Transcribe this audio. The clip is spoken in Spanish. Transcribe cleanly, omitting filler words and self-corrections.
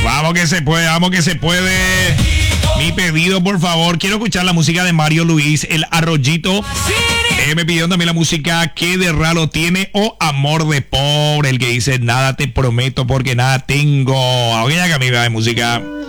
Vamos que se puede, vamos que se puede. Mi pedido, por favor, quiero escuchar la música de Mario Luis, El Arroyito. Me pidieron también la música ¿Qué de raro tiene? O Amor de Pobre, el que dice nada te prometo porque nada tengo. Oye, que a mí me da de música.